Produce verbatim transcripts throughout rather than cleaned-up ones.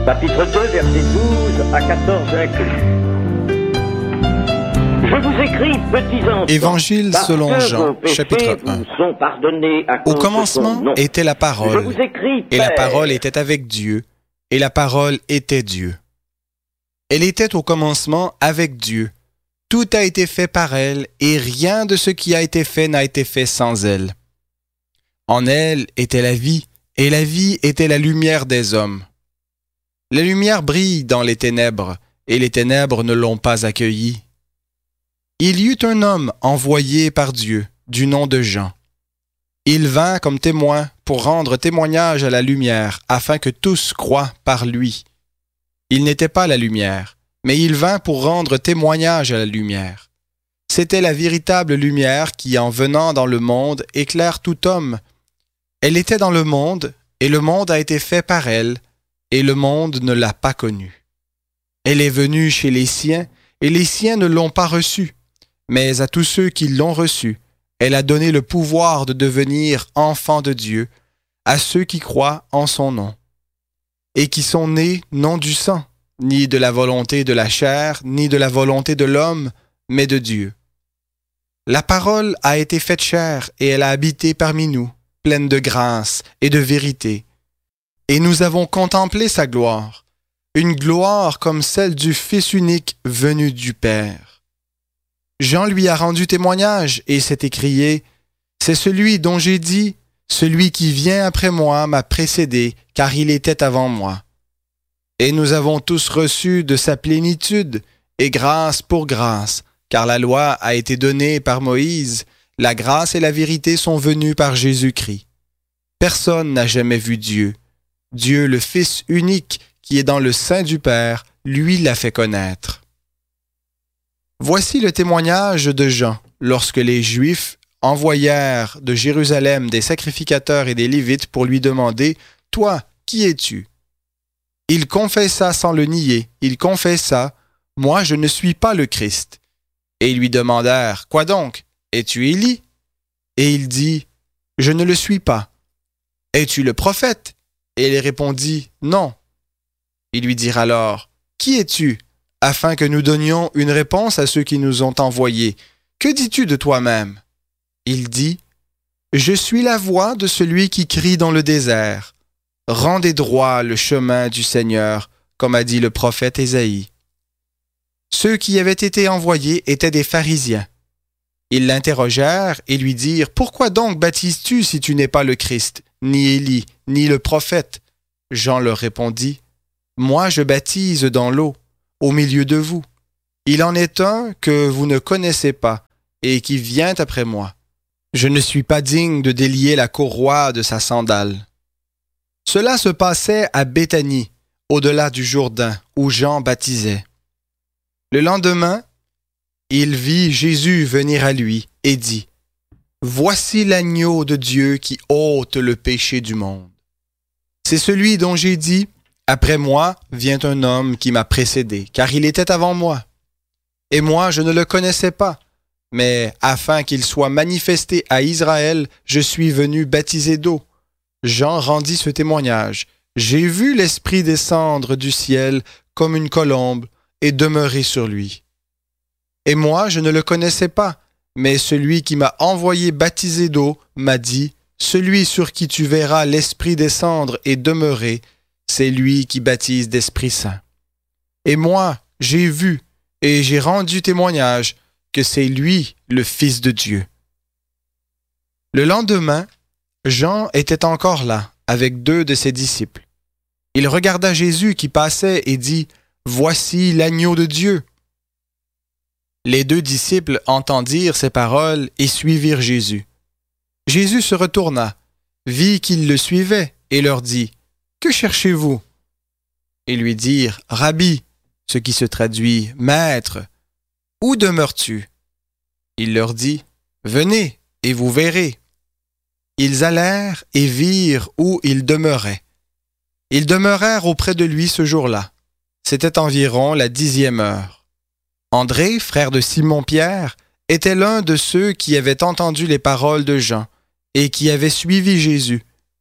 chapitre deux, versets douze à quatorze inclus. Je vous écris, petits enfants, Évangile parce selon que Jean, vos péchés chapitre un. vous sont pardonnés à cause Au de commencement son nom. était la Je parole, vous écris, et la Père. parole était avec Dieu, et la parole était Dieu. Elle était au commencement avec Dieu. Tout a été fait par elle, et rien de ce qui a été fait n'a été fait sans elle. En elle était la vie, et la vie était la lumière des hommes. La lumière brille dans les ténèbres, et les ténèbres ne l'ont pas accueillie. Il y eut un homme envoyé par Dieu, du nom de Jean. Il vint comme témoin pour rendre témoignage à la lumière, afin que tous croient par lui. Il n'était pas la lumière, mais il vint pour rendre témoignage à la lumière. C'était la véritable lumière qui, en venant dans le monde, éclaire tout homme. Elle était dans le monde, et le monde a été fait par elle, et le monde ne l'a pas connue. Elle est venue chez les siens, et les siens ne l'ont pas reçue. Mais à tous ceux qui l'ont reçue, elle a donné le pouvoir de devenir enfants de Dieu, à ceux qui croient en son nom, et qui sont nés non du sang, ni de la volonté de la chair, ni de la volonté de l'homme, mais de Dieu. La parole a été faite chair, et elle a habité parmi nous, pleine de grâce et de vérité. Et nous avons contemplé sa gloire, une gloire comme celle du Fils unique venu du Père. Jean lui a rendu témoignage et s'est écrié « C'est celui dont j'ai dit, celui qui vient après moi m'a précédé, car il était avant moi. » Et nous avons tous reçu de sa plénitude, et grâce pour grâce, car la loi a été donnée par Moïse, la grâce et la vérité sont venues par Jésus-Christ. Personne n'a jamais vu Dieu. Dieu, le Fils unique, qui est dans le sein du Père, lui l'a fait connaître. Voici le témoignage de Jean, lorsque les Juifs envoyèrent de Jérusalem des sacrificateurs et des Lévites pour lui demander « Toi, qui es-tu » Il confessa sans le nier, il confessa « Moi, je ne suis pas le Christ ». Et ils lui demandèrent « Quoi donc? Es-tu Élie » Et il dit « Je ne le suis pas. »« Es-tu le prophète » Et il répondit « Non. » Ils lui dirent alors « Qui es-tu » afin que nous donnions une réponse à ceux qui nous ont envoyés. « Que dis-tu de toi-même » Il dit « Je suis la voix de celui qui crie dans le désert. Rendez droit le chemin du Seigneur, comme a dit le prophète Ésaïe. » Ceux qui avaient été envoyés étaient des pharisiens. Ils l'interrogèrent et lui dirent « Pourquoi donc baptises-tu si tu n'es pas le Christ, ni Élie, ni le prophète ?» Jean leur répondit « Moi je baptise dans l'eau, au milieu de vous. Il en est un que vous ne connaissez pas et qui vient après moi. Je ne suis pas digne de délier la courroie de sa sandale. » Cela se passait à Béthanie, au-delà du Jourdain, où Jean baptisait. Le lendemain, il vit Jésus venir à lui et dit « Voici l'agneau de Dieu qui ôte le péché du monde. C'est celui dont j'ai dit « Après moi vient un homme qui m'a précédé, car il était avant moi. Et moi, je ne le connaissais pas, mais afin qu'il soit manifesté à Israël, je suis venu baptiser d'eau. » Jean rendit ce témoignage. « J'ai vu l'Esprit descendre du ciel comme une colombe et demeurer sur lui. Et moi, je ne le connaissais pas, mais celui qui m'a envoyé baptiser d'eau m'a dit, « Celui sur qui tu verras l'Esprit descendre et demeurer, c'est lui qui baptise d'Esprit Saint. » Et moi, j'ai vu et j'ai rendu témoignage que c'est lui le Fils de Dieu. Le lendemain, Jean était encore là, avec deux de ses disciples. Il regarda Jésus qui passait et dit, « Voici l'agneau de Dieu. » Les deux disciples entendirent ces paroles et suivirent Jésus. Jésus se retourna, vit qu'ils le suivaient et leur dit, « Que cherchez-vous » Ils lui dirent, « Rabbi », ce qui se traduit « Maître, où demeures-tu » Il leur dit, « Venez et vous verrez. » Ils allèrent et virent où il demeurait. Ils demeurèrent auprès de lui ce jour-là. C'était environ la dixième heure. André, frère de Simon-Pierre, était l'un de ceux qui avaient entendu les paroles de Jean et qui avaient suivi Jésus.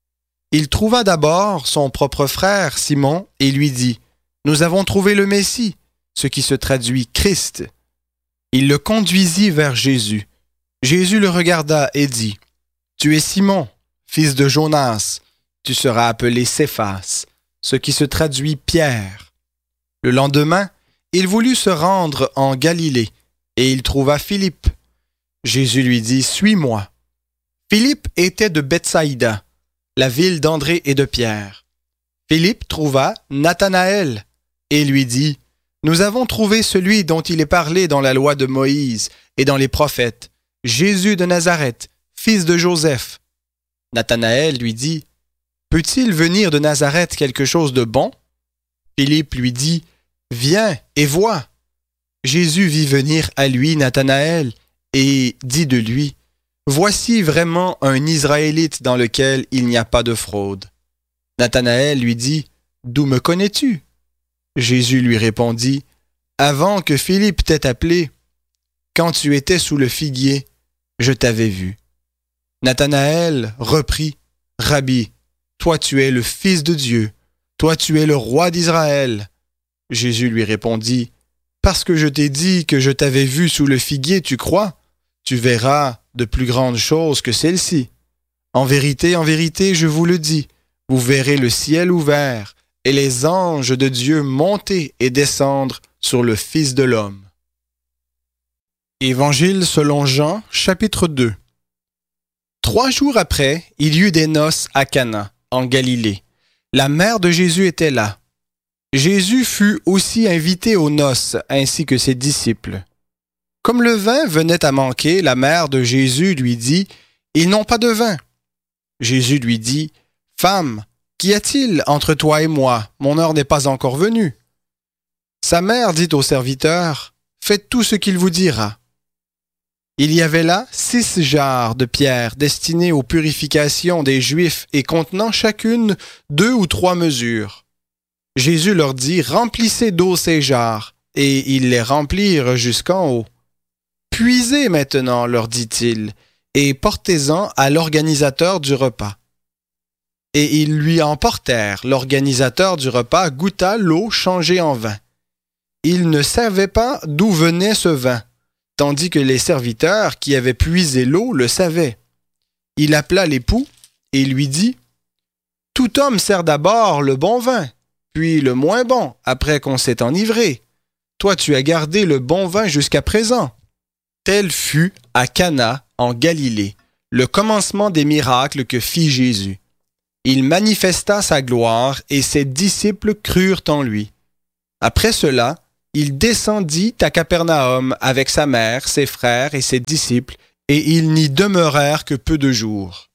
Il trouva d'abord son propre frère Simon et lui dit, « Nous avons trouvé le Messie », ce qui se traduit Christ. Il le conduisit vers Jésus. Jésus le regarda et dit, « Tu es Simon, fils de Jonas, tu seras appelé Céphas, ce qui se traduit Pierre. » Le lendemain, il voulut se rendre en Galilée, et il trouva Philippe. Jésus lui dit, « Suis-moi. » Philippe était de Bethsaïda, la ville d'André et de Pierre. Philippe trouva Nathanaël et lui dit, « Nous avons trouvé celui dont il est parlé dans la loi de Moïse et dans les prophètes, Jésus de Nazareth, fils de Joseph. » Nathanaël lui dit, « Peut-il venir de Nazareth quelque chose de bon? » Philippe lui dit, « Viens et vois. » Jésus vit venir à lui Nathanaël et dit de lui, « Voici vraiment un Israélite dans lequel il n'y a pas de fraude. » Nathanaël lui dit, « D'où me connais-tu? » Jésus lui répondit, « Avant que Philippe t'ait appelé, quand tu étais sous le figuier, je t'avais vu. » Nathanaël reprit, « Rabbi, toi tu es le Fils de Dieu, toi tu es le roi d'Israël. » Jésus lui répondit, « Parce que je t'ai dit que je t'avais vu sous le figuier, tu crois? Tu verras de plus grandes choses que celles-ci. En vérité, en vérité, je vous le dis, vous verrez le ciel ouvert et les anges de Dieu monter et descendre sur le Fils de l'homme. » Évangile selon Jean, chapitre deux. Trois jours après, il y eut des noces à Cana, en Galilée. La mère de Jésus était là. Jésus fut aussi invité aux noces, ainsi que ses disciples. Comme le vin venait à manquer, la mère de Jésus lui dit, « Ils n'ont pas de vin. » Jésus lui dit, « Femme, qu'y a-t-il entre toi et moi? Mon heure n'est pas encore venue. » Sa mère dit au serviteur, « Faites tout ce qu'il vous dira. » Il y avait là six jarres de pierre destinées aux purifications des Juifs et contenant chacune deux ou trois mesures. Jésus leur dit, « Remplissez d'eau ces jarres. » Et ils les remplirent jusqu'en haut. « Puisez maintenant, leur dit-il, et portez-en à l'organisateur du repas. » Et ils lui emportèrent. L'organisateur du repas goûta l'eau changée en vin. Il ne savait pas d'où venait ce vin, tandis que les serviteurs qui avaient puisé l'eau le savaient. Il appela l'époux et lui dit, « Tout homme sert d'abord le bon vin, puis le moins bon, après qu'on s'est enivré. Toi, tu as gardé le bon vin jusqu'à présent. » Tel fut à Cana, en Galilée, le commencement des miracles que fit Jésus. Il manifesta sa gloire et ses disciples crurent en lui. Après cela, il descendit à Capernaum avec sa mère, ses frères et ses disciples, et ils n'y demeurèrent que peu de jours.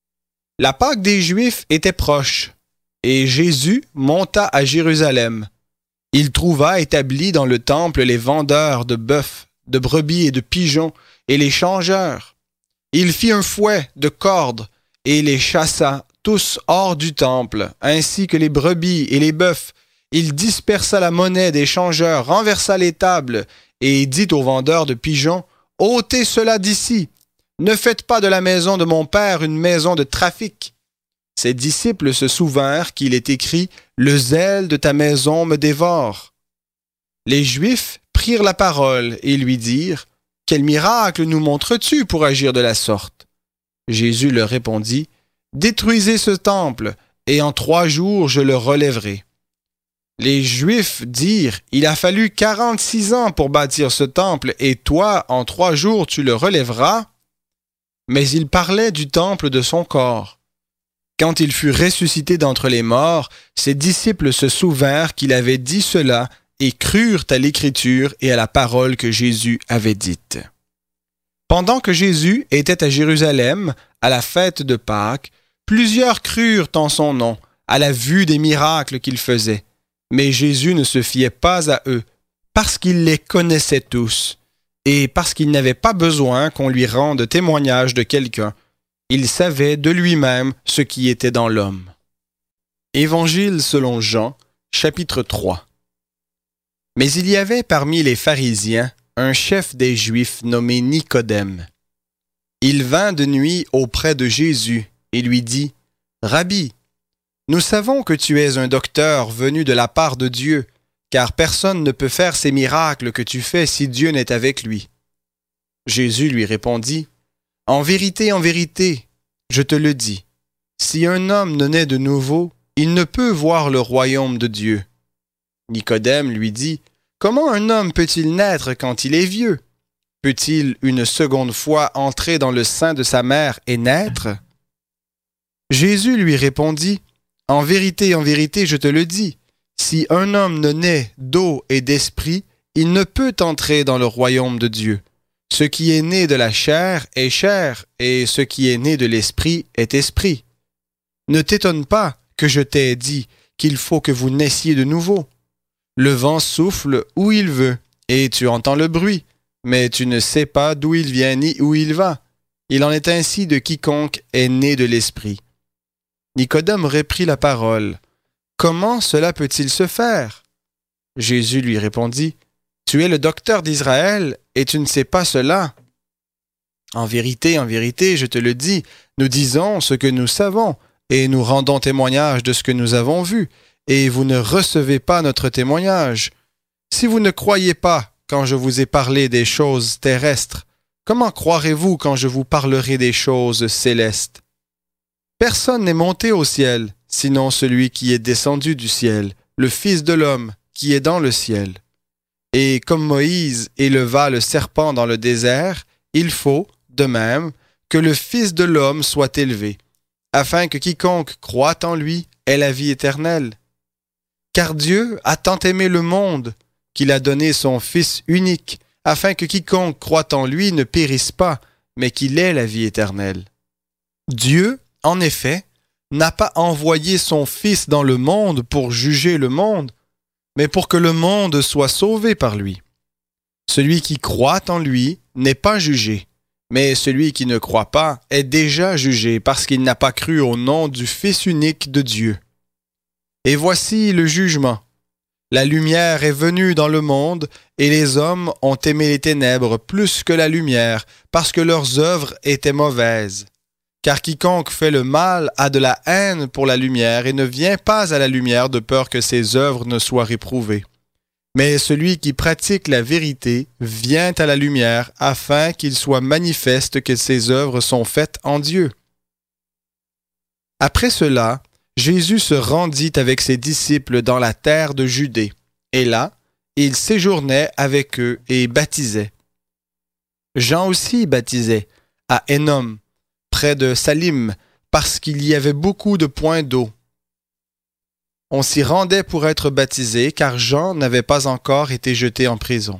La Pâque des Juifs était proche, et Jésus monta à Jérusalem. Il trouva établis dans le temple les vendeurs de bœufs, de brebis et de pigeons, et les changeurs. Il fit un fouet de cordes, et les chassa tous hors du temple, ainsi que les brebis et les bœufs. Il dispersa la monnaie des changeurs, renversa les tables, et dit aux vendeurs de pigeons, « Ôtez cela d'ici, ne faites pas de la maison de mon père une maison de trafic. » Ses disciples se souvinrent qu'il est écrit, « Le zèle de ta maison me dévore. » Les Juifs prirent la parole et lui dirent, « Quel miracle nous montres-tu pour agir de la sorte? » Jésus leur répondit, « Détruisez ce temple, et en trois jours je le relèverai. » Les Juifs dirent, « Il a fallu quarante-six ans pour bâtir ce temple, et toi, en trois jours, tu le relèveras? » Mais il parlait du temple de son corps. Quand il fut ressuscité d'entre les morts, ses disciples se souvinrent qu'il avait dit cela et crurent à l'Écriture et à la parole que Jésus avait dite. Pendant que Jésus était à Jérusalem, à la fête de Pâques, plusieurs crurent en son nom, à la vue des miracles qu'il faisait. Mais Jésus ne se fiait pas à eux, parce qu'il les connaissait tous, et parce qu'il n'avait pas besoin qu'on lui rende témoignage de quelqu'un. Il savait de lui-même ce qui était dans l'homme. Évangile selon Jean, chapitre trois. Mais il y avait parmi les pharisiens un chef des Juifs nommé Nicodème. Il vint de nuit auprès de Jésus et lui dit, « Rabbi, nous savons que tu es un docteur venu de la part de Dieu, car personne ne peut faire ces miracles que tu fais si Dieu n'est avec lui. » Jésus lui répondit, « En vérité, en vérité, je te le dis, si un homme ne naît de nouveau, il ne peut voir le royaume de Dieu. » Nicodème lui dit, « Comment un homme peut-il naître quand il est vieux? Peut-il une seconde fois entrer dans le sein de sa mère et naître? » Jésus lui répondit, « En vérité, en vérité, je te le dis, si un homme ne naît d'eau et d'esprit, il ne peut entrer dans le royaume de Dieu. Ce qui est né de la chair est chair, et ce qui est né de l'esprit est esprit. Ne t'étonne pas que je t'ai dit qu'il faut que vous naissiez de nouveau. Le vent souffle où il veut, et tu entends le bruit, mais tu ne sais pas d'où il vient ni où il va. Il en est ainsi de quiconque est né de l'esprit. » Nicodème reprit la parole. « Comment cela peut-il se faire? » Jésus lui répondit, « Tu es le docteur d'Israël, et tu ne sais pas cela. En vérité, en vérité, je te le dis, nous disons ce que nous savons, et nous rendons témoignage de ce que nous avons vu, et vous ne recevez pas notre témoignage. Si vous ne croyez pas quand je vous ai parlé des choses terrestres, comment croirez-vous quand je vous parlerai des choses célestes? Personne n'est monté au ciel, sinon celui qui est descendu du ciel, le Fils de l'homme qui est dans le ciel. Et comme Moïse éleva le serpent dans le désert, il faut, de même, que le Fils de l'homme soit élevé, afin que quiconque croit en lui ait la vie éternelle. Car Dieu a tant aimé le monde qu'il a donné son Fils unique, afin que quiconque croit en lui ne périsse pas, mais qu'il ait la vie éternelle. Dieu, en effet, n'a pas envoyé son Fils dans le monde pour juger le monde, mais pour que le monde soit sauvé par lui. Celui qui croit en lui n'est pas jugé, mais celui qui ne croit pas est déjà jugé parce qu'il n'a pas cru au nom du Fils unique de Dieu. Et voici le jugement. La lumière est venue dans le monde, et les hommes ont aimé les ténèbres plus que la lumière, parce que leurs œuvres étaient mauvaises. Car quiconque fait le mal a de la haine pour la lumière et ne vient pas à la lumière de peur que ses œuvres ne soient réprouvées. Mais celui qui pratique la vérité vient à la lumière afin qu'il soit manifeste que ses œuvres sont faites en Dieu. Après cela, Jésus se rendit avec ses disciples dans la terre de Judée, et là, il séjournait avec eux et baptisait. Jean aussi baptisait, à Énom, près de Salim, parce qu'il y avait beaucoup de points d'eau. On s'y rendait pour être baptisé, car Jean n'avait pas encore été jeté en prison.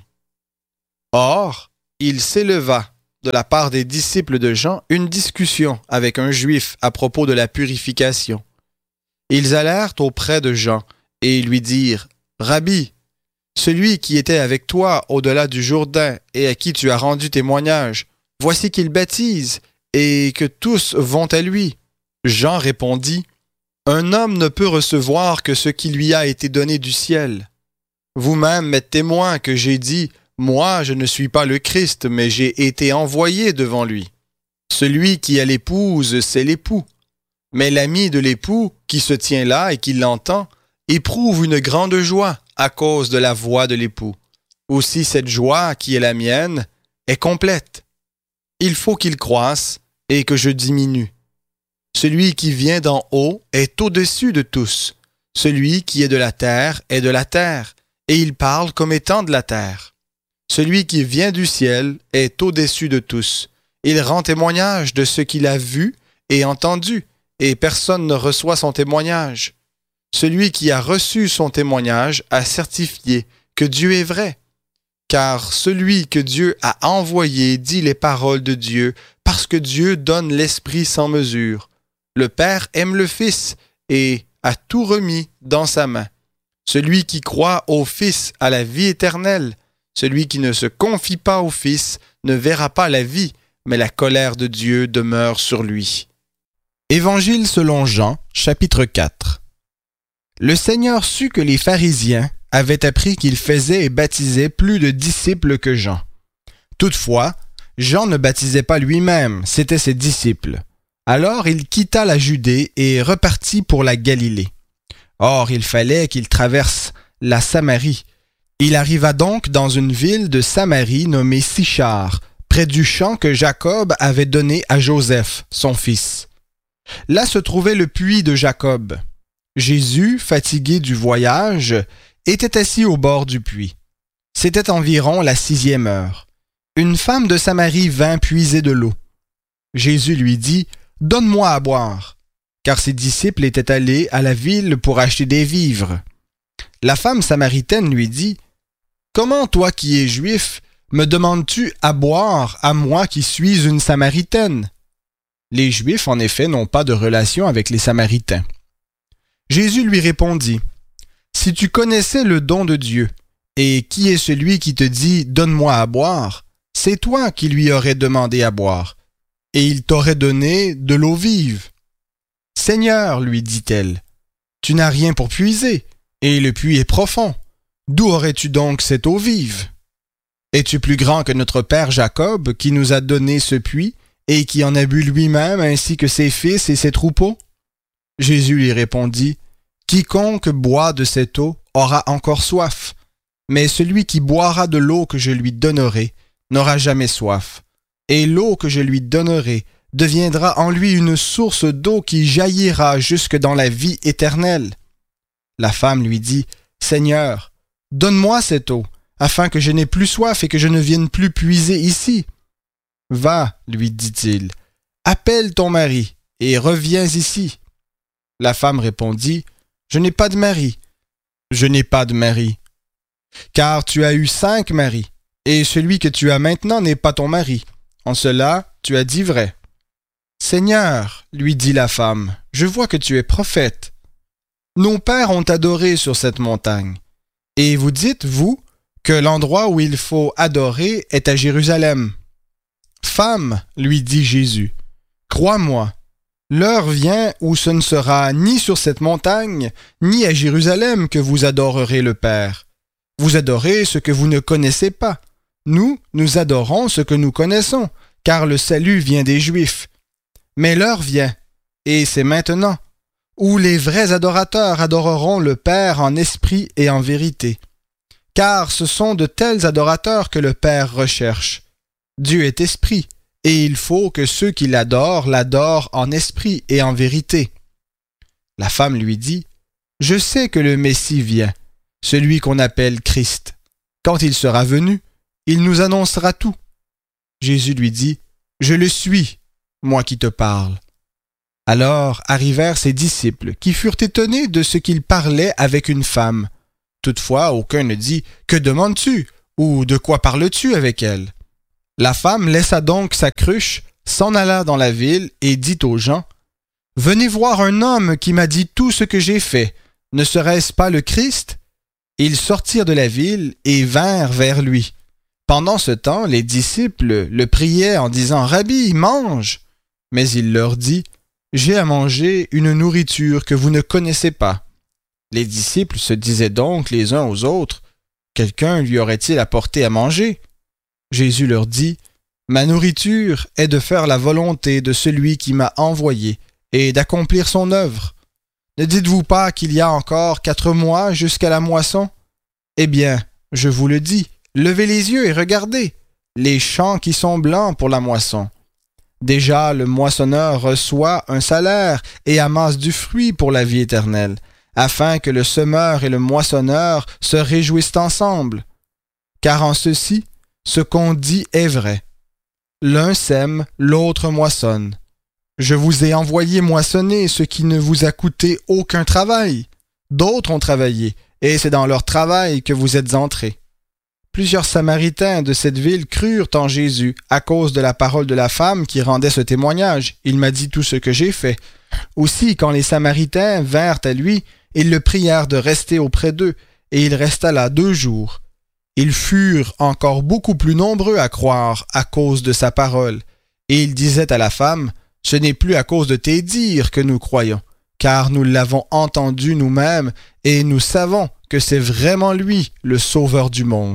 Or, il s'éleva, de la part des disciples de Jean, une discussion avec un juif à propos de la purification. Ils allèrent auprès de Jean et lui dirent, « Rabbi, celui qui était avec toi au-delà du Jourdain et à qui tu as rendu témoignage, voici qu'il baptise et que tous vont à lui. » Jean répondit, « Un homme ne peut recevoir que ce qui lui a été donné du ciel. Vous-même êtes témoin que j'ai dit, « Moi, je ne suis pas le Christ, mais j'ai été envoyé devant lui. » Celui qui a l'épouse, c'est l'époux. Mais l'ami de l'époux, qui se tient là et qui l'entend, éprouve une grande joie à cause de la voix de l'époux. Aussi cette joie, qui est la mienne, est complète. Il faut qu'il croisse et que je diminue. Celui qui vient d'en haut est au-dessus de tous. Celui qui est de la terre est de la terre, et il parle comme étant de la terre. Celui qui vient du ciel est au-dessus de tous. Il rend témoignage de ce qu'il a vu et entendu, et personne ne reçoit son témoignage. Celui qui a reçu son témoignage a certifié que Dieu est vrai. Car celui que Dieu a envoyé dit les paroles de Dieu, parce que Dieu donne l'Esprit sans mesure. Le Père aime le Fils et a tout remis dans sa main. Celui qui croit au Fils a la vie éternelle. Celui qui ne se confie pas au Fils ne verra pas la vie, mais la colère de Dieu demeure sur lui. Évangile selon Jean, chapitre quatre. Le Seigneur sut que les pharisiens avaient appris qu'il faisait et baptisait plus de disciples que Jean. Toutefois, Jean ne baptisait pas lui-même, c'étaient ses disciples. Alors il quitta la Judée et repartit pour la Galilée. Or il fallait qu'il traverse la Samarie. Il arriva donc dans une ville de Samarie nommée Sichar, près du champ que Jacob avait donné à Joseph, son fils. Là se trouvait le puits de Jacob. Jésus, fatigué du voyage, était assis au bord du puits. C'était environ la sixième heure. Une femme de Samarie vint puiser de l'eau. Jésus lui dit « Donne-moi à boire », car ses disciples étaient allés à la ville pour acheter des vivres. La femme samaritaine lui dit « Comment, toi qui es juif, me demandes-tu à boire à moi qui suis une Samaritaine ?» Les Juifs, en effet, n'ont pas de relation avec les Samaritains. Jésus lui répondit « Si tu connaissais le don de Dieu, et qui est celui qui te dit « Donne-moi à boire », c'est toi qui lui aurais demandé à boire, et il t'aurait donné de l'eau vive. « Seigneur, lui dit-elle, tu n'as rien pour puiser, et le puits est profond. D'où aurais-tu donc cette eau vive? Es-tu plus grand que notre père Jacob, qui nous a donné ce puits, et qui en a bu lui-même, ainsi que ses fils et ses troupeaux? » Jésus lui répondit, « Quiconque boit de cette eau aura encore soif, mais celui qui boira de l'eau que je lui donnerai n'aura jamais soif, et l'eau que je lui donnerai deviendra en lui une source d'eau qui jaillira jusque dans la vie éternelle. » La femme lui dit, « Seigneur, donne-moi cette eau, afin que je n'ai plus soif et que je ne vienne plus puiser ici. » « Va, lui dit-il, appelle ton mari et reviens ici. » La femme répondit, « Je n'ai pas de mari. »« Je n'ai pas de mari. Car tu as eu cinq maris, et celui que tu as maintenant n'est pas ton mari. En cela, tu as dit vrai. »« Seigneur, lui dit la femme, je vois que tu es prophète. Nos pères ont adoré sur cette montagne. Et vous dites, vous, que l'endroit où il faut adorer est à Jérusalem. » « Femme, lui dit Jésus, crois-moi, l'heure vient où ce ne sera ni sur cette montagne, ni à Jérusalem que vous adorerez le Père. Vous adorez ce que vous ne connaissez pas. Nous, nous adorons ce que nous connaissons, car le salut vient des Juifs. Mais l'heure vient, et c'est maintenant, où les vrais adorateurs adoreront le Père en esprit et en vérité. Car ce sont de tels adorateurs que le Père recherche. Dieu est esprit, et il faut que ceux qui l'adorent l'adorent en esprit et en vérité. La femme lui dit, « Je sais que le Messie vient, celui qu'on appelle Christ. Quand il sera venu, il nous annoncera tout. » Jésus lui dit, « Je le suis, moi qui te parle. » Alors arrivèrent ses disciples, qui furent étonnés de ce qu'il parlait avec une femme. Toutefois, aucun ne dit, « Que demandes-tu? Ou de quoi parles-tu avec elle? » La femme laissa donc sa cruche, s'en alla dans la ville et dit aux gens, « Venez voir un homme qui m'a dit tout ce que j'ai fait. Ne serait-ce pas le Christ? » Ils sortirent de la ville et vinrent vers lui. Pendant ce temps, les disciples le priaient en disant, « Rabbi, mange !» Mais il leur dit, « J'ai à manger une nourriture que vous ne connaissez pas. » Les disciples se disaient donc les uns aux autres, « Quelqu'un lui aurait-il apporté à manger? » Jésus leur dit, « Ma nourriture est de faire la volonté de celui qui m'a envoyé et d'accomplir son œuvre. Ne dites-vous pas qu'il y a encore quatre mois jusqu'à la moisson? Eh bien, je vous le dis, levez les yeux et regardez, les champs qui sont blancs pour la moisson. Déjà le moissonneur reçoit un salaire et amasse du fruit pour la vie éternelle, afin que le semeur et le moissonneur se réjouissent ensemble. Car en ceci, ce qu'on dit est vrai. L'un sème, l'autre moissonne. Je vous ai envoyé moissonner ce qui ne vous a coûté aucun travail. D'autres ont travaillé, et c'est dans leur travail que vous êtes entrés. » Plusieurs Samaritains de cette ville crurent en Jésus à cause de la parole de la femme qui rendait ce témoignage. « Il m'a dit tout ce que j'ai fait. » Aussi, quand les Samaritains vinrent à lui, ils le prièrent de rester auprès d'eux, et il resta là deux jours. Ils furent encore beaucoup plus nombreux à croire à cause de sa parole. Et il disait à la femme, « Ce n'est plus à cause de tes dires que nous croyons, car nous l'avons entendu nous-mêmes et nous savons que c'est vraiment lui le Sauveur du monde. »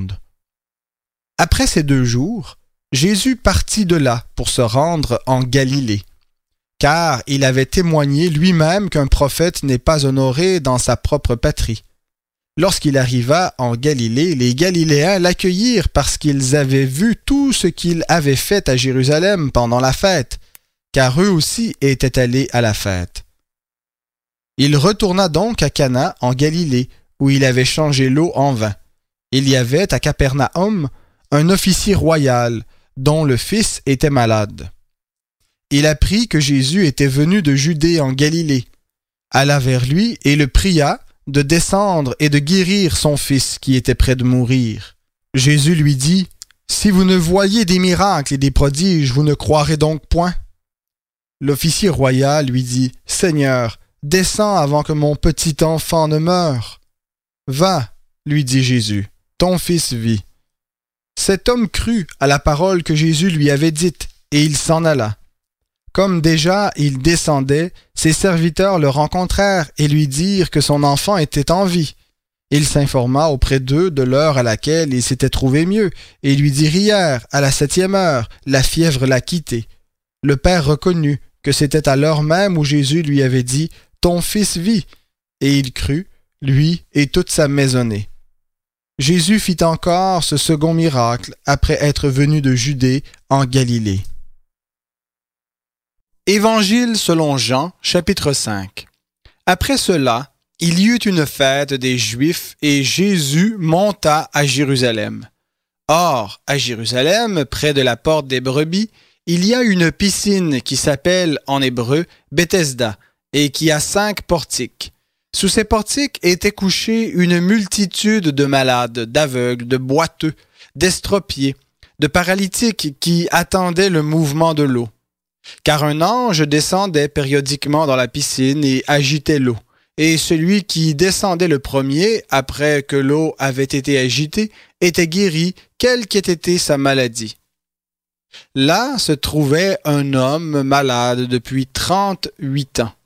Après ces deux jours, Jésus partit de là pour se rendre en Galilée. car il avait témoigné lui-même qu'un prophète n'est pas honoré dans sa propre patrie. Lorsqu'il arriva en Galilée, les Galiléens l'accueillirent parce qu'ils avaient vu tout ce qu'il avait fait à Jérusalem pendant la fête, car eux aussi étaient allés à la fête. Il retourna donc à Cana en Galilée, où il avait changé l'eau en vin. Il y avait à Capernaum un officier royal, dont le fils était malade. Il apprit que Jésus était venu de Judée en Galilée, alla vers lui et le pria de descendre et de guérir son fils qui était près de mourir. Jésus lui dit, « Si vous ne voyez des miracles et des prodiges, vous ne croirez donc point ?» L'officier royal lui dit, « Seigneur, descends avant que mon petit enfant ne meure. »« Va, lui dit Jésus, ton fils vit. » Cet homme crut à la parole que Jésus lui avait dite, et il s'en alla. Comme déjà il descendait, ses serviteurs le rencontrèrent et lui dirent que son enfant était en vie. Il s'informa auprès d'eux de l'heure à laquelle il s'était trouvé mieux, et lui dirent hier, à la septième heure, la fièvre l'a quitté. Le père reconnut que c'était à l'heure même où Jésus lui avait dit « Ton fils vit », et il crut, lui et toute sa maisonnée. Jésus fit encore ce second miracle après être venu de Judée en Galilée. Évangile selon Jean, chapitre cinq. Après cela, il y eut une fête des Juifs et Jésus monta à Jérusalem. Or, à Jérusalem, près de la porte des brebis, il y a une piscine qui s'appelle en hébreu Bethesda et qui a cinq portiques. Sous ces portiques était couchée une multitude de malades, d'aveugles, de boiteux, d'estropiés, de paralytiques qui attendaient le mouvement de l'eau. Car un ange descendait périodiquement dans la piscine et agitait l'eau. Et celui qui descendait le premier, après que l'eau avait été agitée, était guéri, quelle qu'ait été sa maladie. Là se trouvait un homme malade depuis trente-huit ans.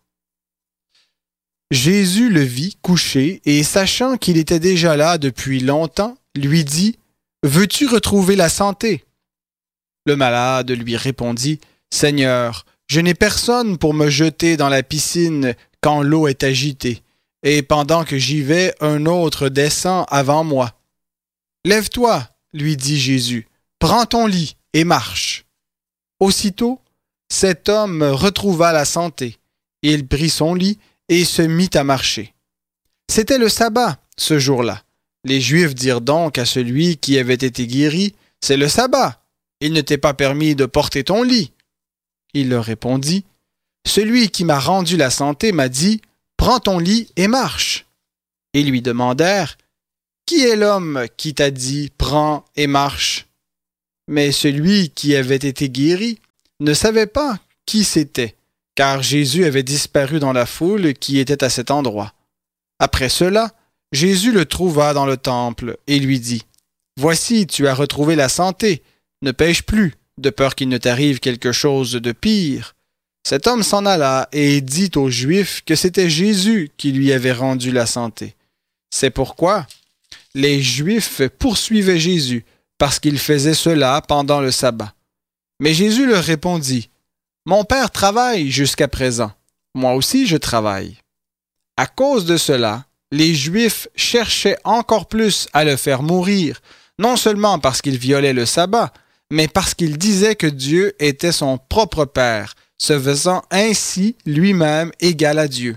Jésus le vit couché et, sachant qu'il était déjà là depuis longtemps, lui dit « Veux-tu retrouver la santé ?» Le malade lui répondit « Seigneur, je n'ai personne pour me jeter dans la piscine quand l'eau est agitée, et pendant que j'y vais, un autre descend avant moi. »« Lève-toi, lui dit Jésus, prends ton lit et marche. » Aussitôt, cet homme retrouva la santé. Il prit son lit et se mit à marcher. C'était le sabbat, ce jour-là. Les Juifs dirent donc à celui qui avait été guéri, « C'est le sabbat, il ne t'est pas permis de porter ton lit. » Il leur répondit, « Celui qui m'a rendu la santé m'a dit, « Prends ton lit et marche. » Ils lui demandèrent, « Qui est l'homme qui t'a dit, « Prends et marche » ?» Mais celui qui avait été guéri ne savait pas qui c'était, car Jésus avait disparu dans la foule qui était à cet endroit. Après cela, Jésus le trouva dans le temple et lui dit, « Voici, tu as retrouvé la santé, ne pêche plus, de peur qu'il ne t'arrive quelque chose de pire. » Cet homme s'en alla et dit aux Juifs que c'était Jésus qui lui avait rendu la santé. C'est pourquoi les Juifs poursuivaient Jésus, parce qu'il faisait cela pendant le sabbat. Mais Jésus leur répondit, « Mon Père travaille jusqu'à présent, moi aussi je travaille. » À cause de cela, les Juifs cherchaient encore plus à le faire mourir, non seulement parce qu'il violait le sabbat, mais parce qu'il disait que Dieu était son propre Père, se faisant ainsi lui-même égal à Dieu.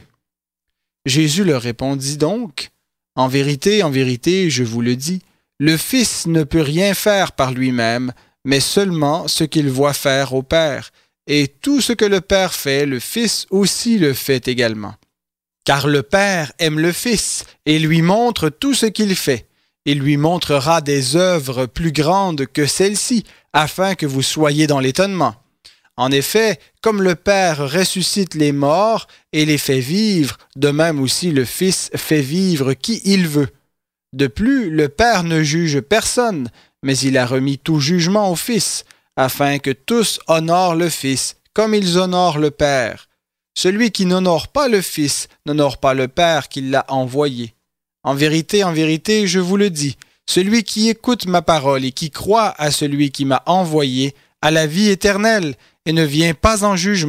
Jésus leur répondit donc, « En vérité, en vérité, je vous le dis, le Fils ne peut rien faire par lui-même, mais seulement ce qu'il voit faire au Père, et tout ce que le Père fait, le Fils aussi le fait également. Car le Père aime le Fils et lui montre tout ce qu'il fait. Il lui montrera des œuvres plus grandes que celles-ci, afin que vous soyez dans l'étonnement. En effet, comme le Père ressuscite les morts et les fait vivre, de même aussi le Fils fait vivre qui il veut. De plus, le Père ne juge personne, mais il a remis tout jugement au Fils, afin que tous honorent le Fils, comme ils honorent le Père. Celui qui n'honore pas le Fils n'honore pas le Père qui l'a envoyé. En vérité, en vérité, je vous le dis, celui qui écoute ma parole et qui croit à celui qui m'a envoyé a la vie éternelle et ne vient pas en jugement,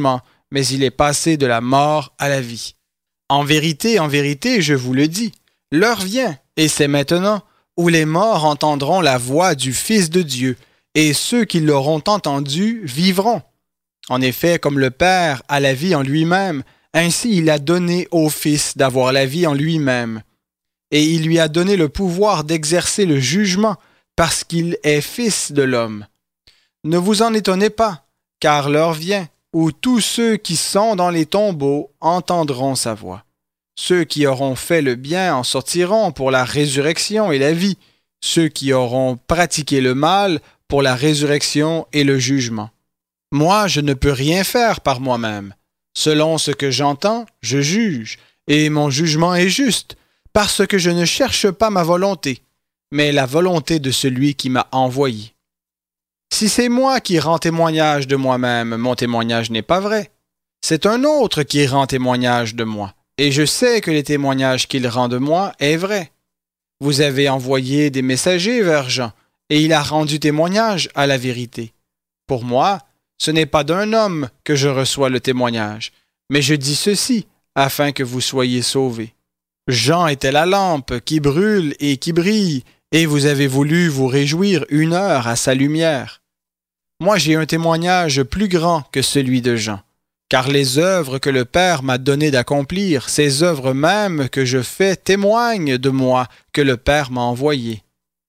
mais il est passé de la mort à la vie. En vérité, en vérité, je vous le dis, l'heure vient, et c'est maintenant, où les morts entendront la voix du Fils de Dieu, et ceux qui l'auront entendu vivront. En effet, comme le Père a la vie en lui-même, ainsi il a donné au Fils d'avoir la vie en lui-même. Et il lui a donné le pouvoir d'exercer le jugement, parce qu'il est Fils de l'homme. Ne vous en étonnez pas, car l'heure vient où tous ceux qui sont dans les tombeaux entendront sa voix. Ceux qui auront fait le bien en sortiront pour la résurrection et la vie, ceux qui auront pratiqué le mal pour la résurrection et le jugement. Moi, je ne peux rien faire par moi-même. Selon ce que j'entends, je juge, et mon jugement est juste, parce que je ne cherche pas ma volonté, mais la volonté de celui qui m'a envoyé. Si c'est moi qui rends témoignage de moi-même, mon témoignage n'est pas vrai. C'est un autre qui rend témoignage de moi, et je sais que les témoignages qu'il rend de moi est vrai. Vous avez envoyé des messagers vers Jean, et il a rendu témoignage à la vérité. Pour moi, ce n'est pas d'un homme que je reçois le témoignage, mais je dis ceci, afin que vous soyez sauvés. Jean était la lampe qui brûle et qui brille, et vous avez voulu vous réjouir une heure à sa lumière. Moi, j'ai un témoignage plus grand que celui de Jean, car les œuvres que le Père m'a donné d'accomplir, ces œuvres mêmes que je fais témoignent de moi que le Père m'a envoyé.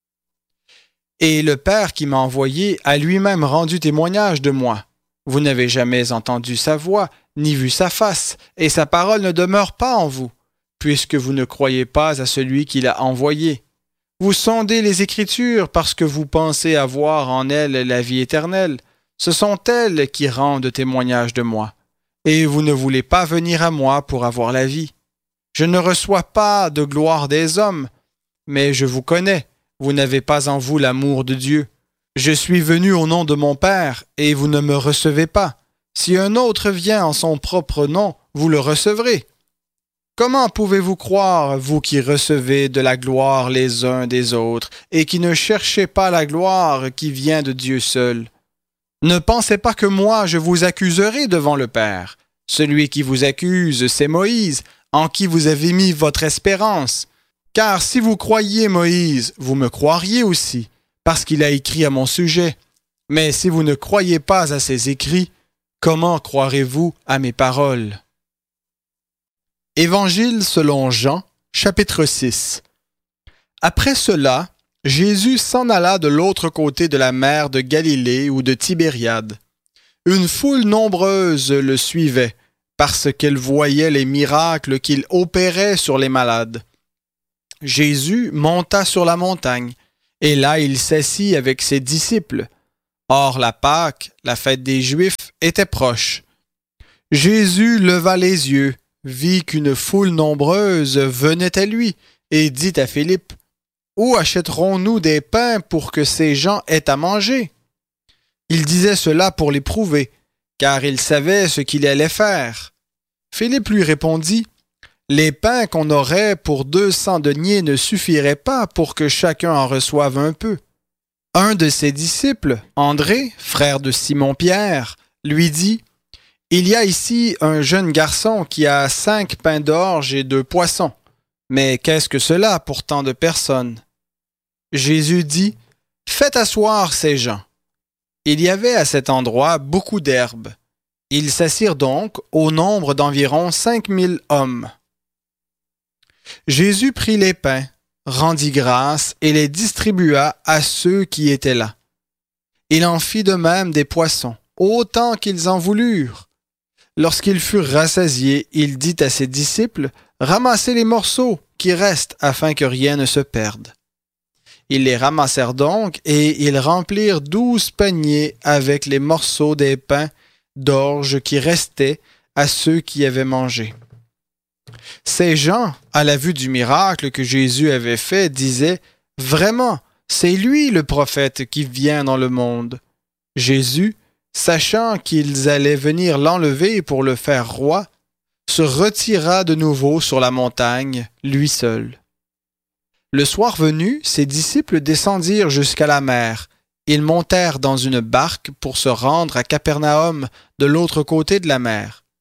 Et le Père qui m'a envoyé a lui-même rendu témoignage de moi. Vous n'avez jamais entendu sa voix, ni vu sa face, et sa parole ne demeure pas en vous, puisque vous ne croyez pas à celui qui l'a envoyé. Vous sondez les Écritures parce que vous pensez avoir en elles la vie éternelle. Ce sont elles qui rendent témoignage de moi. Et vous ne voulez pas venir à moi pour avoir la vie. Je ne reçois pas de gloire des hommes, mais je vous connais. Vous n'avez pas en vous l'amour de Dieu. Je suis venu au nom de mon Père, et vous ne me recevez pas. Si un autre vient en son propre nom, vous le recevrez. Comment pouvez-vous croire, vous qui recevez de la gloire les uns des autres, et qui ne cherchez pas la gloire qui vient de Dieu seul? Ne pensez pas que moi je vous accuserai devant le Père. Celui qui vous accuse, c'est Moïse, en qui vous avez mis votre espérance. Car si vous croyiez Moïse, vous me croiriez aussi, parce qu'il a écrit à mon sujet. Mais si vous ne croyez pas à ses écrits, comment croirez-vous à mes paroles? Évangile selon Jean, chapitre six. Après cela, Jésus s'en alla de l'autre côté de la mer de Galilée ou de Tibériade. Une foule nombreuse le suivait, parce qu'elle voyait les miracles qu'il opérait sur les malades. Jésus monta sur la montagne, et là il s'assit avec ses disciples. Or la Pâque, la fête des Juifs, était proche. Jésus leva les yeux, vit qu'une foule nombreuse venait à lui, et dit à Philippe, « Où achèterons-nous des pains pour que ces gens aient à manger? » Il disait cela pour l'éprouver, car il savait ce qu'il allait faire. Philippe lui répondit, « Les pains qu'on aurait pour deux cents deniers ne suffiraient pas pour que chacun en reçoive un peu. » Un de ses disciples, André, frère de Simon-Pierre, lui dit, « Il y a ici un jeune garçon qui a cinq pains d'orge et deux poissons. Mais qu'est-ce que cela pour tant de personnes? » Jésus dit, « Faites asseoir ces gens. » Il y avait à cet endroit beaucoup d'herbes. Ils s'assirent donc au nombre d'environ cinq mille hommes. Jésus prit les pains, rendit grâce et les distribua à ceux qui étaient là. Il en fit de même des poissons, autant qu'ils en voulurent. Lorsqu'ils furent rassasiés, il dit à ses disciples, « Ramassez les morceaux qui restent afin que rien ne se perde. » Ils les ramassèrent donc et ils remplirent douze paniers avec les morceaux des pains d'orge qui restaient à ceux qui avaient mangé. Ces gens, à la vue du miracle que Jésus avait fait, disaient « Vraiment, c'est lui le prophète qui vient dans le monde. » Jésus, sachant qu'ils allaient venir l'enlever pour le faire roi, se retira de nouveau sur la montagne, lui seul. Le soir venu, ses disciples descendirent jusqu'à la mer. Ils montèrent dans une barque pour se rendre à Capernaum, de l'autre côté de la mer.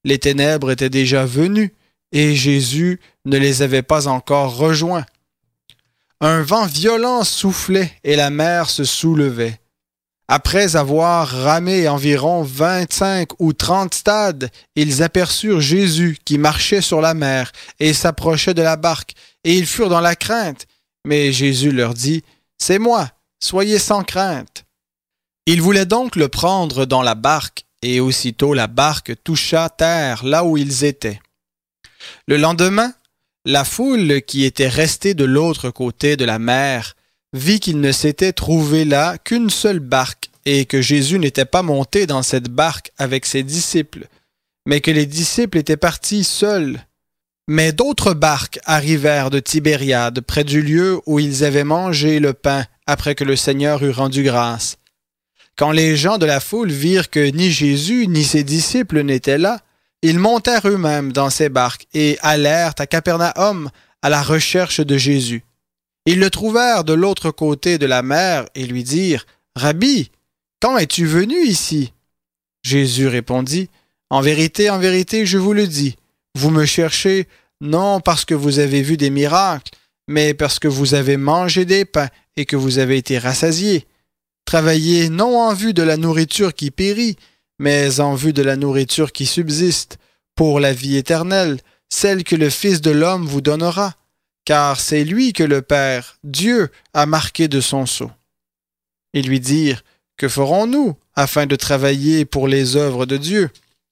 Les ténèbres étaient déjà venues et Jésus ne les avait pas encore rejoints. Un vent violent soufflait et la mer se soulevait. Après avoir ramé environ vingt-cinq ou trente stades, ils aperçurent Jésus qui marchait sur la mer et s'approchait de la barque, et ils furent dans la crainte. Mais Jésus leur dit, « C'est moi, soyez sans crainte. » Ils voulaient donc le prendre dans la barque, et aussitôt la barque toucha terre là où ils étaient. Le lendemain, la foule qui était restée de l'autre côté de la mer vit qu'il ne s'était trouvé là qu'une seule barque et que Jésus n'était pas monté dans cette barque avec ses disciples, mais que les disciples étaient partis seuls. Mais d'autres barques arrivèrent de Tibériade près du lieu où ils avaient mangé le pain après que le Seigneur eut rendu grâce. Quand les gens de la foule virent que ni Jésus ni ses disciples n'étaient là, ils montèrent eux-mêmes dans ces barques et allèrent à Capernaum à la recherche de Jésus. Ils le trouvèrent de l'autre côté de la mer et lui dirent, « Rabbi, quand es-tu venu ici? » Jésus répondit, « En vérité, en vérité, je vous le dis, vous me cherchez non parce que vous avez vu des miracles, mais parce que vous avez mangé des pains et que vous avez été rassasiés. Travaillez non en vue de la nourriture qui périt, mais en vue de la nourriture qui subsiste, pour la vie éternelle, celle que le Fils de l'homme vous donnera, car c'est lui que le Père, Dieu, a marqué de son sceau. » Ils lui dirent, « Que ferons-nous afin de travailler pour les œuvres de Dieu? »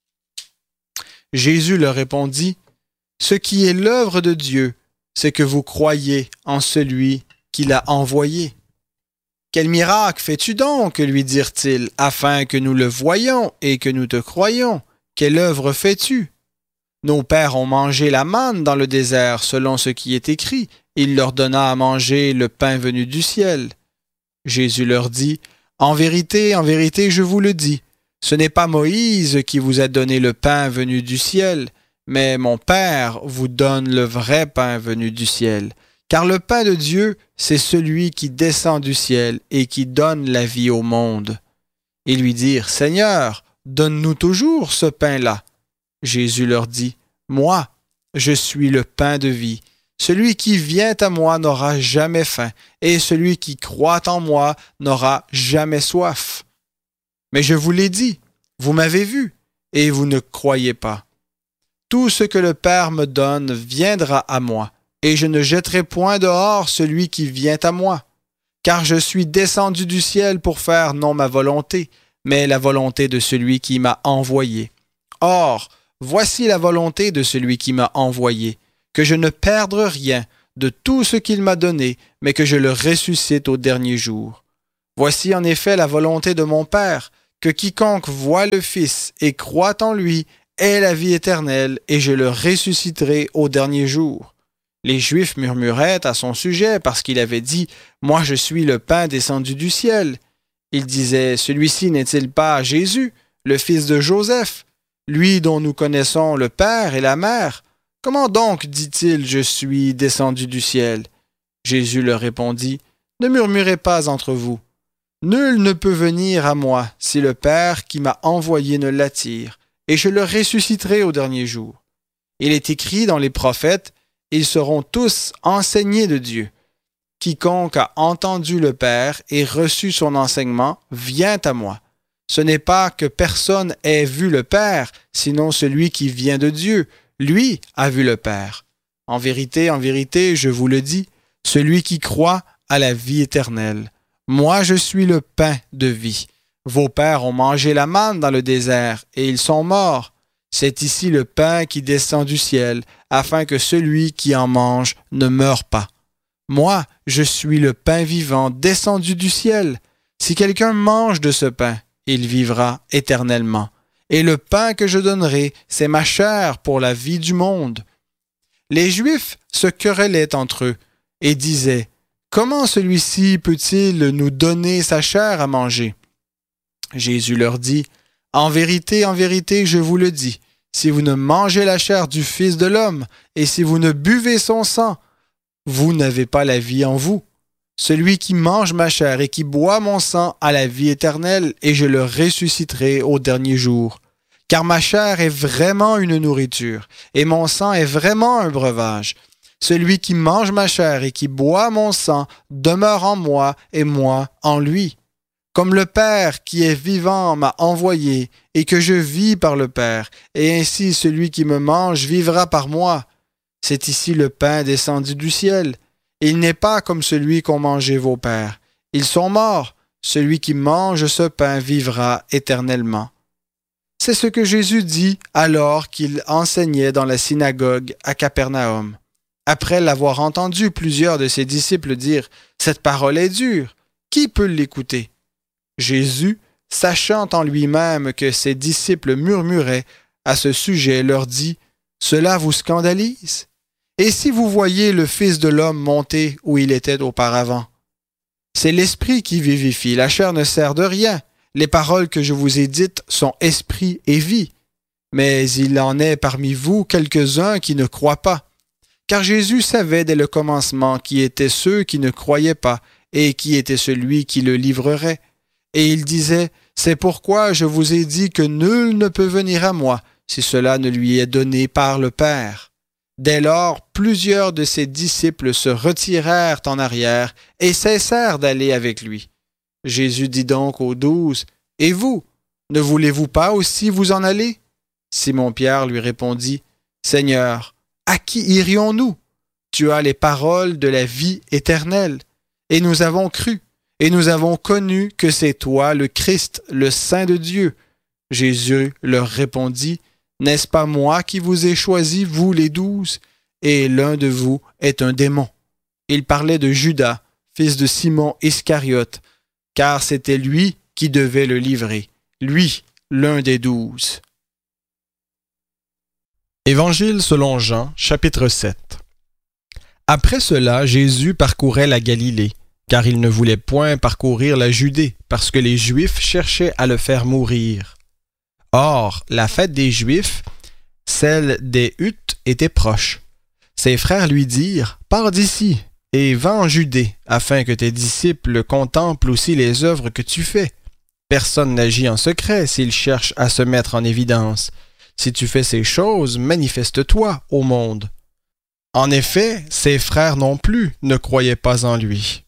Jésus leur répondit, « Ce qui est l'œuvre de Dieu, c'est que vous croyez en celui qui l'a envoyé. » « Quel miracle fais-tu donc, lui dirent-ils, afin que nous le voyions et que nous te croyions? Quelle œuvre fais-tu? Nos pères ont mangé la manne dans le désert, selon ce qui est écrit. Il leur donna à manger le pain venu du ciel. » Jésus leur dit, « En vérité, en vérité, je vous le dis, ce n'est pas Moïse qui vous a donné le pain venu du ciel, mais mon Père vous donne le vrai pain venu du ciel. Car le pain de Dieu, c'est celui qui descend du ciel et qui donne la vie au monde. » Ils lui dirent, « Seigneur, donne-nous toujours ce pain-là. » Jésus leur dit, « Moi, je suis le pain de vie. Celui qui vient à moi n'aura jamais faim, et celui qui croit en moi n'aura jamais soif. Mais je vous l'ai dit, vous m'avez vu, et vous ne croyez pas. Tout ce que le Père me donne viendra à moi. Et je ne jetterai point dehors celui qui vient à moi, car je suis descendu du ciel pour faire non ma volonté, mais la volonté de celui qui m'a envoyé. Or, voici la volonté de celui qui m'a envoyé, que je ne perde rien de tout ce qu'il m'a donné, mais que je le ressuscite au dernier jour. Voici en effet la volonté de mon Père, que quiconque voit le Fils et croit en lui ait la vie éternelle, et je le ressusciterai au dernier jour. » Les Juifs murmuraient à son sujet parce qu'il avait dit « Moi je suis le pain descendu du ciel ». Ils disaient « Celui-ci n'est-il pas Jésus, le fils de Joseph, lui dont nous connaissons le Père et la Mère? Comment donc dit-il « Je suis descendu du ciel » ? Jésus leur répondit « Ne murmurez pas entre vous. Nul ne peut venir à moi si le Père qui m'a envoyé ne l'attire, et je le ressusciterai au dernier jour. Il est écrit dans les prophètes, ils seront tous enseignés de Dieu. Quiconque a entendu le Père et reçu son enseignement vient à moi. Ce n'est pas que personne ait vu le Père, sinon celui qui vient de Dieu. Lui a vu le Père. En vérité, en vérité, je vous le dis, celui qui croit a la vie éternelle. Moi, je suis le pain de vie. Vos pères ont mangé la manne dans le désert, et ils sont morts. C'est ici le pain qui descend du ciel, afin que celui qui en mange ne meure pas. Moi, je suis le pain vivant descendu du ciel. Si quelqu'un mange de ce pain, il vivra éternellement. Et le pain que je donnerai, c'est ma chair pour la vie du monde. » Les Juifs se querellaient entre eux et disaient, « Comment celui-ci peut-il nous donner sa chair à manger? » Jésus leur dit, « En vérité, en vérité, je vous le dis, si vous ne mangez la chair du Fils de l'homme et si vous ne buvez son sang, vous n'avez pas la vie en vous. Celui qui mange ma chair et qui boit mon sang a la vie éternelle, et je le ressusciterai au dernier jour. car ma chair est vraiment une nourriture, et mon sang est vraiment un breuvage. Celui qui mange ma chair et qui boit mon sang demeure en moi et moi en lui. Comme le Père qui est vivant m'a envoyé et que je vis par le Père, et ainsi celui qui me mange vivra par moi. C'est ici le pain descendu du ciel. Il n'est pas comme celui qu'ont mangé vos pères. Ils sont morts. Celui qui mange ce pain vivra éternellement. C'est ce que Jésus dit alors qu'il enseignait dans la synagogue à Capernaum. Après l'avoir entendu plusieurs de ses disciples dire « Cette parole est dure, qui peut l'écouter ?» Jésus, sachant en lui-même que ses disciples murmuraient à ce sujet, leur dit « Cela vous scandalise? Et si vous voyez le Fils de l'homme monter où il était auparavant? C'est l'esprit qui vivifie, la chair ne sert de rien. Les paroles que je vous ai dites sont esprit et vie. Mais il en est parmi vous quelques-uns qui ne croient pas. Car Jésus savait dès le commencement qui étaient ceux qui ne croyaient pas et qui était celui qui le livrerait. Et il disait, « C'est pourquoi je vous ai dit que nul ne peut venir à moi si cela ne lui est donné par le Père. » Dès lors, plusieurs de ses disciples se retirèrent en arrière et cessèrent d'aller avec lui. Jésus dit donc aux douze, « Et vous, ne voulez-vous pas aussi vous en aller? » Simon-Pierre lui répondit, « Seigneur, à qui irions-nous? Tu as les paroles de la vie éternelle. Et nous avons cru, et nous avons connu que c'est toi le Christ, le Saint de Dieu. » Jésus leur répondit, « N'est-ce pas moi qui vous ai choisi, vous les douze? Et l'un de vous est un démon. » Il parlait de Judas, fils de Simon Iscariote, car c'était lui qui devait le livrer, lui, l'un des douze. Évangile selon Jean, chapitre sept. Après cela, Jésus parcourait la Galilée, car il ne voulait point parcourir la Judée, parce que les Juifs cherchaient à le faire mourir. Or, la fête des Juifs, celle des huttes, était proche. Ses frères lui dirent, « Pars d'ici, et va en Judée, afin que tes disciples contemplent aussi les œuvres que tu fais. Personne n'agit en secret s'il cherche à se mettre en évidence. Si tu fais ces choses, manifeste-toi au monde. » En effet, ses frères non plus ne croyaient pas en lui.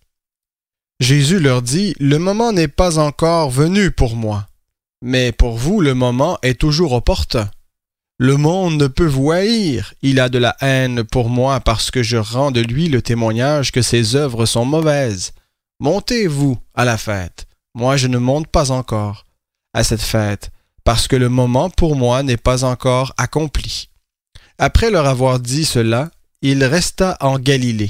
Jésus leur dit, « Le moment n'est pas encore venu pour moi, mais pour vous le moment est toujours opportun. Le monde ne peut vous haïr, il a de la haine pour moi parce que je rends de lui le témoignage que ses œuvres sont mauvaises. Montez, vous, à la fête. Moi je ne monte pas encore à cette fête, parce que le moment pour moi n'est pas encore accompli. » Après leur avoir dit cela, il resta en Galilée.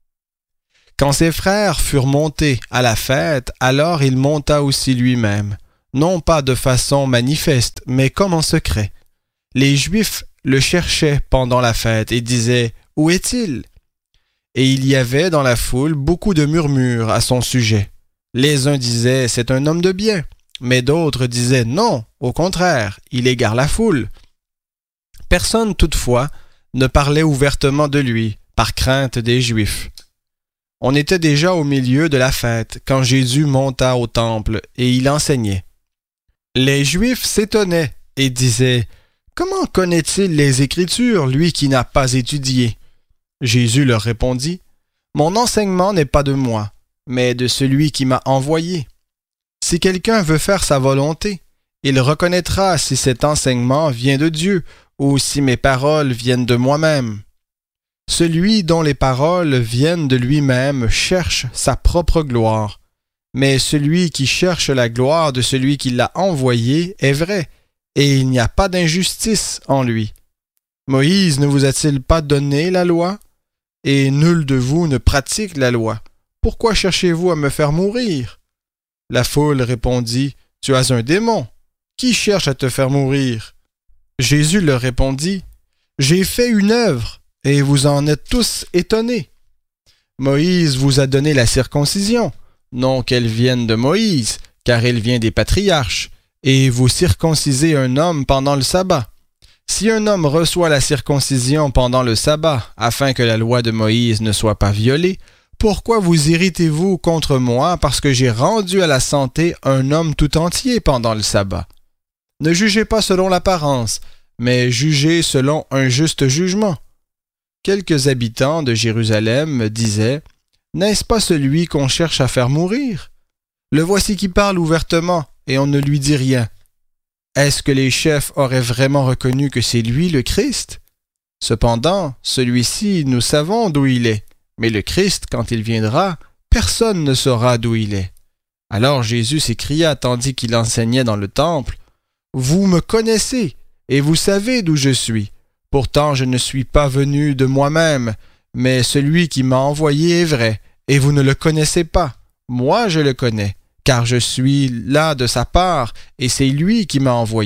Quand ses frères furent montés à la fête, alors il monta aussi lui-même, non pas de façon manifeste, mais comme en secret. Les Juifs le cherchaient pendant la fête et disaient « Où est-il » Et il y avait dans la foule beaucoup de murmures à son sujet. Les uns disaient « C'est un homme de bien », mais d'autres disaient « Non, au contraire, il égare la foule ». Personne toutefois ne parlait ouvertement de lui, par crainte des Juifs. On était déjà au milieu de la fête, quand Jésus monta au temple, et il enseignait. Les Juifs s'étonnaient et disaient « Comment connaît-il les Écritures, lui qui n'a pas étudié ?» Jésus leur répondit « Mon enseignement n'est pas de moi, mais de celui qui m'a envoyé. Si quelqu'un veut faire sa volonté, il reconnaîtra si cet enseignement vient de Dieu ou si mes paroles viennent de moi-même. Celui dont les paroles viennent de lui-même cherche sa propre gloire, mais celui qui cherche la gloire de celui qui l'a envoyé est vrai, et il n'y a pas d'injustice en lui. Moïse ne vous a-t-il pas donné la loi? Et nul de vous ne pratique la loi. Pourquoi cherchez-vous à me faire mourir? » La foule répondit, « Tu as un démon. Qui cherche à te faire mourir? » Jésus leur répondit, « J'ai fait une œuvre, et vous en êtes tous étonnés. Moïse vous a donné la circoncision, non qu'elle vienne de Moïse, car elle vient des patriarches, et vous circoncisez un homme pendant le sabbat. Si un homme reçoit la circoncision pendant le sabbat, afin que la loi de Moïse ne soit pas violée, pourquoi vous irritez-vous contre moi parce que j'ai rendu à la santé un homme tout entier pendant le sabbat? Ne jugez pas selon l'apparence, mais jugez selon un juste jugement. » Quelques habitants de Jérusalem disaient « N'est-ce pas celui qu'on cherche à faire mourir? Le voici qui parle ouvertement, et on ne lui dit rien. Est-ce que les chefs auraient vraiment reconnu que c'est lui le Christ? Cependant, celui-ci, nous savons d'où il est, mais le Christ, quand il viendra, personne ne saura d'où il est. » Alors Jésus s'écria tandis qu'il enseignait dans le temple, « Vous me connaissez, et vous savez d'où je suis. Pourtant je ne suis pas venu de moi-même, mais celui qui m'a envoyé est vrai, et vous ne le connaissez pas. Moi je le connais, car je suis là de sa part, et c'est lui qui m'a envoyé. »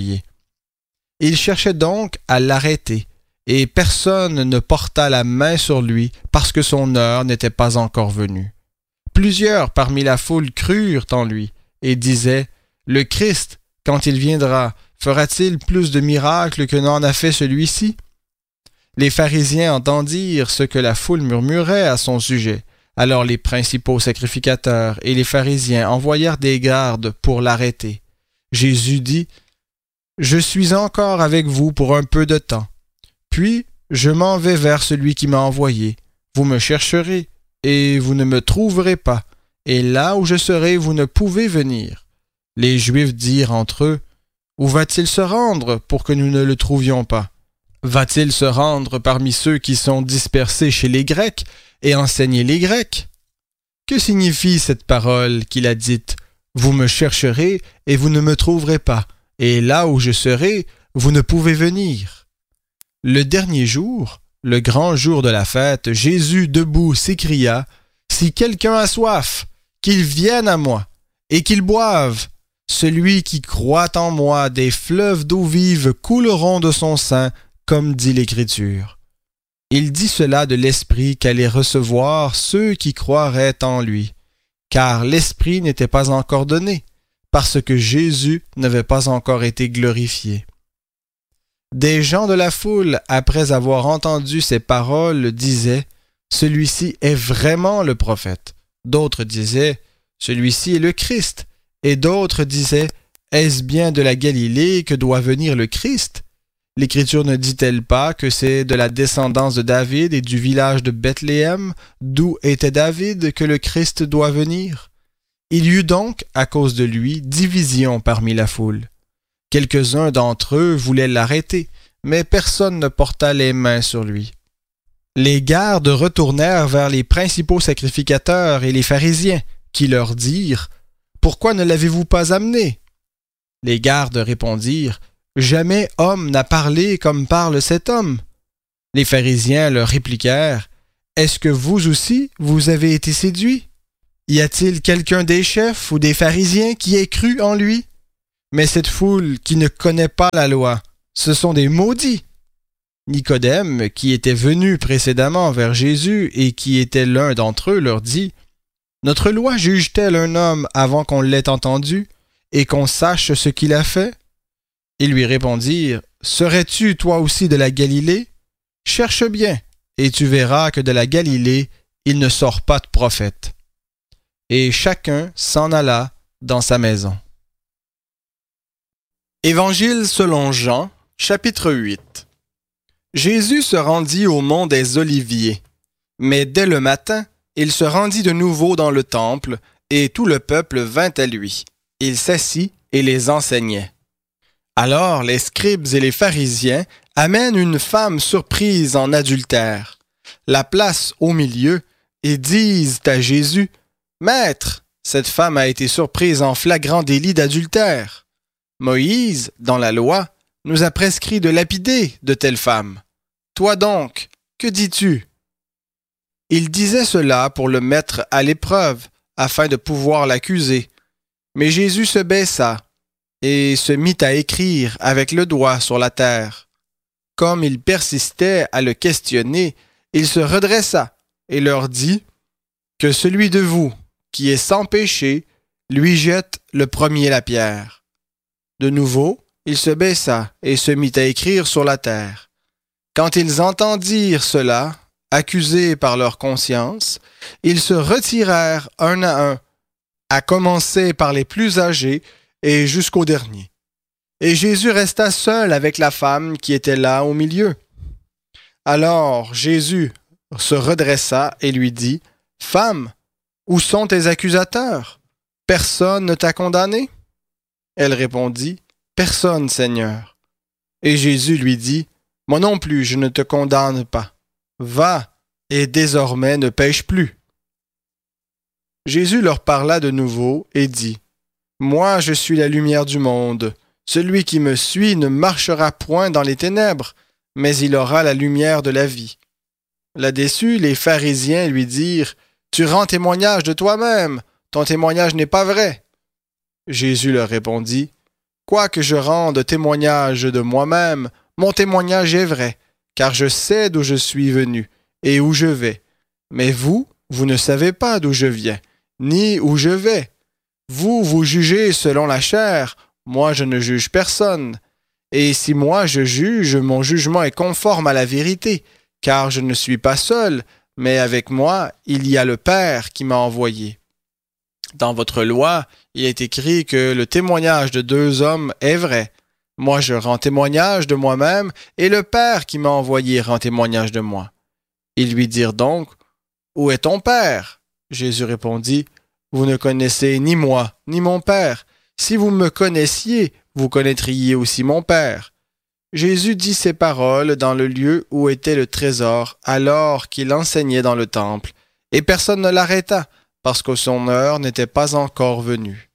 Il cherchait donc à l'arrêter, et personne ne porta la main sur lui, parce que son heure n'était pas encore venue. Plusieurs parmi la foule crurent en lui, et disaient, « Le Christ, quand il viendra, fera-t-il plus de miracles que n'en a fait celui-ci? » Les pharisiens entendirent ce que la foule murmurait à son sujet. Alors les principaux sacrificateurs et les pharisiens envoyèrent des gardes pour l'arrêter. Jésus dit, « Je suis encore avec vous pour un peu de temps. Puis je m'en vais vers celui qui m'a envoyé. Vous me chercherez, et vous ne me trouverez pas. Et là où je serai, vous ne pouvez venir. » Les Juifs dirent entre eux, « Où va-t-il se rendre pour que nous ne le trouvions pas? Va-t-il se rendre parmi ceux qui sont dispersés chez les Grecs et enseigner les Grecs? Que signifie cette parole qu'il a dite? Vous me chercherez et vous ne me trouverez pas, et là où je serai, vous ne pouvez venir. » Le dernier jour, le grand jour de la fête, Jésus debout s'écria, « Si quelqu'un a soif, qu'il vienne à moi, et qu'il boive. Celui qui croit en moi, des fleuves d'eau vive couleront de son sein, comme dit l'Écriture. » Il dit cela de l'Esprit qu'allaient recevoir ceux qui croiraient en lui, car l'Esprit n'était pas encore donné, parce que Jésus n'avait pas encore été glorifié. Des gens de la foule, après avoir entendu ces paroles, disaient « Celui-ci est vraiment le prophète. » D'autres disaient « Celui-ci est le Christ. » Et d'autres disaient « Est-ce bien de la Galilée que doit venir le Christ? L'Écriture ne dit-elle pas que c'est de la descendance de David et du village de Bethléem, d'où était David, que le Christ doit venir? » Il y eut donc, à cause de lui, division parmi la foule. Quelques-uns d'entre eux voulaient l'arrêter, mais personne ne porta les mains sur lui. Les gardes retournèrent vers les principaux sacrificateurs et les pharisiens, qui leur dirent « Pourquoi ne l'avez-vous pas amené? » Les gardes répondirent « Jamais homme n'a parlé comme parle cet homme. » Les pharisiens leur répliquèrent « Est-ce que vous aussi, vous avez été séduits? Y a-t-il quelqu'un des chefs ou des pharisiens qui ait cru en lui? Mais cette foule qui ne connaît pas la loi, ce sont des maudits. » Nicodème, qui était venu précédemment vers Jésus et qui était l'un d'entre eux, leur dit « Notre loi juge-t-elle un homme avant qu'on l'ait entendu et qu'on sache ce qu'il a fait? » Ils lui répondirent « Serais-tu toi aussi de la Galilée? Cherche bien, et tu verras que de la Galilée, il ne sort pas de prophète. » Et chacun s'en alla dans sa maison. Évangile selon Jean, chapitre huit. Jésus se rendit au mont des Oliviers. Mais dès le matin, il se rendit de nouveau dans le temple, et tout le peuple vint à lui. Il s'assit et les enseignait. Alors les scribes et les pharisiens amènent une femme surprise en adultère, la placent au milieu et disent à Jésus, « Maître, cette femme a été surprise en flagrant délit d'adultère. Moïse, dans la loi, nous a prescrit de lapider de telles femmes. Toi donc, que dis-tu? » Il disait cela pour le mettre à l'épreuve, afin de pouvoir l'accuser. Mais Jésus se baissa et se mit à écrire avec le doigt sur la terre. Comme il persistait à le questionner, il se redressa et leur dit, « Que celui de vous qui est sans péché lui jette le premier la pierre. » De nouveau, il se baissa et se mit à écrire sur la terre. Quand ils entendirent cela, accusés par leur conscience, ils se retirèrent un à un, à commencer par les plus âgés et jusqu'au dernier. Et Jésus resta seul avec la femme qui était là au milieu. Alors Jésus se redressa et lui dit, « Femme, où sont tes accusateurs? Personne ne t'a condamné? » Elle répondit, « Personne, Seigneur. » Et Jésus lui dit, « Moi non plus, je ne te condamne pas. Va, et désormais ne pêche plus. » Jésus leur parla de nouveau et dit, « Moi, je suis la lumière du monde. Celui qui me suit ne marchera point dans les ténèbres, mais il aura la lumière de la vie. » Là-dessus, les pharisiens lui dirent, « Tu rends témoignage de toi-même, ton témoignage n'est pas vrai. » Jésus leur répondit, « Quoique je rende témoignage de moi-même, mon témoignage est vrai, car je sais d'où je suis venu et où je vais. Mais vous, vous ne savez pas d'où je viens, ni où je vais. Vous, vous jugez selon la chair, moi je ne juge personne. Et si moi je juge, mon jugement est conforme à la vérité, car je ne suis pas seul, mais avec moi, il y a le Père qui m'a envoyé. Dans votre loi, il est écrit que le témoignage de deux hommes est vrai. Moi, je rends témoignage de moi-même, et le Père qui m'a envoyé rend témoignage de moi. » Ils lui dirent donc, « Où est ton Père? » Jésus répondit, « Vous ne connaissez ni moi, ni mon Père. Si vous me connaissiez, vous connaîtriez aussi mon Père. » Jésus dit ces paroles dans le lieu où était le trésor, alors qu'il enseignait dans le temple, et personne ne l'arrêta, parce que son heure n'était pas encore venue.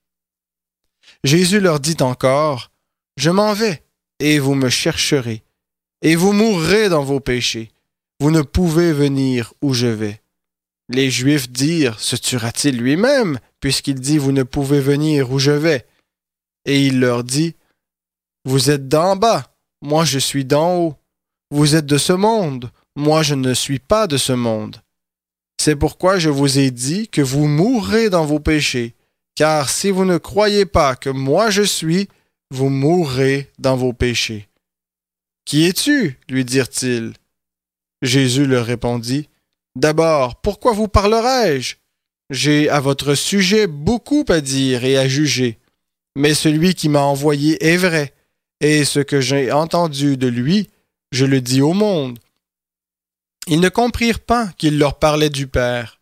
Jésus leur dit encore, « Je m'en vais, et vous me chercherez, et vous mourrez dans vos péchés. Vous ne pouvez venir où je vais. » Les Juifs dirent, « Se tuera-t-il lui-même, puisqu'il dit, vous ne pouvez venir où je vais? » Et il leur dit, « Vous êtes d'en bas, moi je suis d'en haut. Vous êtes de ce monde, moi je ne suis pas de ce monde. C'est pourquoi je vous ai dit que vous mourrez dans vos péchés, car si vous ne croyez pas que moi je suis, vous mourrez dans vos péchés. » « Qui es-tu? » lui dirent-ils. Jésus leur répondit, « D'abord, pourquoi vous parlerai-je? J'ai à votre sujet beaucoup à dire et à juger, mais celui qui m'a envoyé est vrai, et ce que j'ai entendu de lui, je le dis au monde. » Ils ne comprirent pas qu'il leur parlait du Père.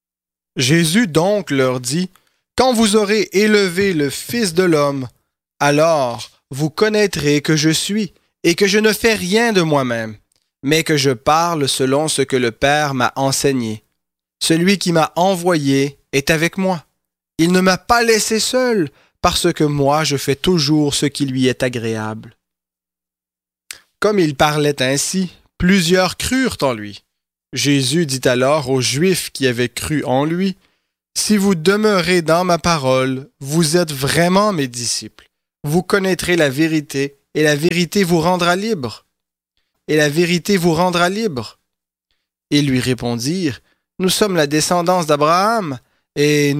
Jésus donc leur dit, « Quand vous aurez élevé le Fils de l'homme, alors vous connaîtrez que je suis, et que je ne fais rien de moi-même, mais que je parle selon ce que le Père m'a enseigné. Celui qui m'a envoyé est avec moi. Il ne m'a pas laissé seul, parce que moi je fais toujours ce qui lui est agréable. » Comme il parlait ainsi, plusieurs crurent en lui. Jésus dit alors aux Juifs qui avaient cru en lui, « Si vous demeurez dans ma parole, vous êtes vraiment mes disciples. Vous connaîtrez la vérité, et la vérité vous rendra libre. Et la vérité vous rendra libre. » Ils lui répondirent, « Nous sommes la descendance d'Abraham, et nous